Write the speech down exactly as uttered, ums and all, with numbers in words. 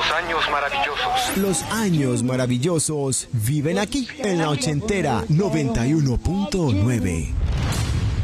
años maravillosos. Los años maravillosos viven aquí en la ochentera noventa y uno punto nueve.